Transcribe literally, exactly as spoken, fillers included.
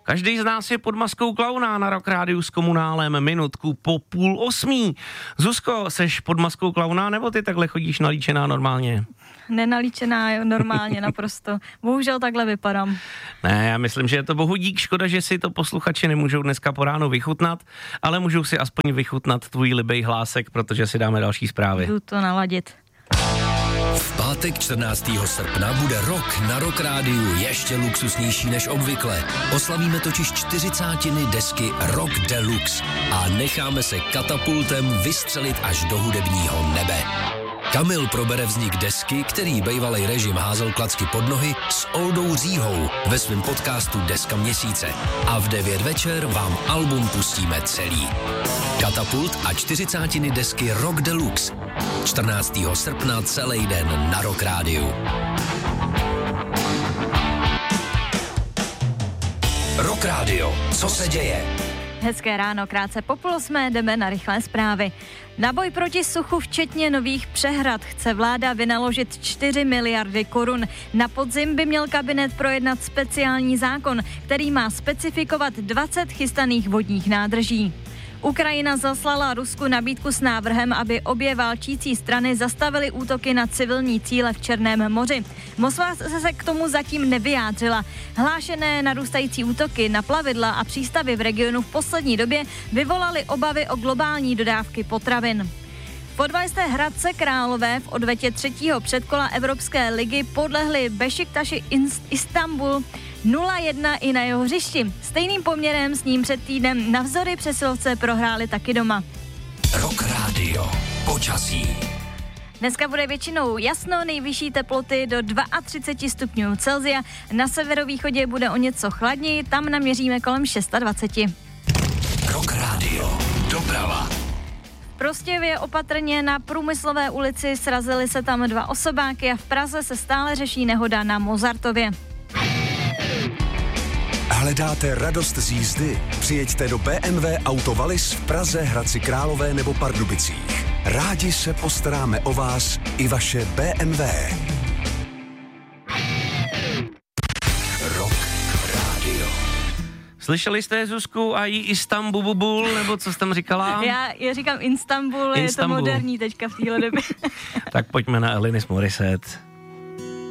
Každý z nás je pod maskou klauna na Rock Rádiu s Komunálem minutku po půl osmí. Zuzko, seš pod maskou klauna, nebo ty takhle chodíš nalíčená normálně? Nenalíčená normálně, naprosto. Bohužel takhle vypadám. Ne, já myslím, že je to bohu dík. Škoda, že si to posluchači nemůžou dneska po ránu vychutnat, ale můžou si aspoň vychutnat tvůj libej hlásek, protože si dáme další zprávy. Jdu to naladit. V pátek čtrnáctého srpna bude rok na Rock Rádiu ještě luxusnější než obvykle. Oslavíme totiž čtyřicátiny desky Rock Deluxe a necháme se katapultem vystřelit až do hudebního nebe. Kamil probere vznik desky, který bejvalej režim házel klacky pod nohy, s Oldou Říhou ve svém podcastu Deska měsíce. A v devět večer vám album pustíme celý. Katapult a čtyřicátiny desky Rock Deluxe. čtrnáctého srpna celý den na Rock Rádiu. Rock Radio. Co se děje? Hezké ráno, krátce po půl osmé jdeme na rychlé zprávy. Na boj proti suchu včetně nových přehrad chce vláda vynaložit čtyři miliardy korun. Na podzim by měl kabinet projednat speciální zákon, který má specifikovat dvacet chystaných vodních nádrží. Ukrajina zaslala Rusku nabídku s návrhem, aby obě válčící strany zastavily útoky na civilní cíle v Černém moři. Moskva se k tomu zatím nevyjádřila. Hlášené narůstající útoky na plavidla a přístavy v regionu v poslední době vyvolaly obavy o globální dodávky potravin. Fotbalisté Hradce Králové v odvetě třetího předkola Evropské ligy podlehli Bešiktaši Istanbul nula jedna i na jeho hřišti. Stejným poměrem s ním před týdnem navzdory přesilovce prohráli taky doma. Rock Radio. Počasí. Dneska bude většinou jasno, nejvyšší teploty do třicet dva stupňů Celsia. Na severovýchodě bude o něco chladněji, tam naměříme kolem dvacet šest. Rock Radio. Doprava. V Prostějově opatrně na Průmyslové ulici srazily se tam dva osobáky a v Praze se stále řeší nehoda na Mozartově. Hledáte radost z jízdy? Přijeďte do bé em vé Auto Wallis v Praze, Hradci Králové nebo Pardubicích. Rádi se postaráme o vás i vaše bé em vé. Rock Radio. Slyšeli jste Zuzku a jí Istanbul, nebo co jsi tam říkala? Já, já říkám Istanbul, Istanbul, je to moderní teďka v téhle době. Tak pojďme na Alanis Morissette.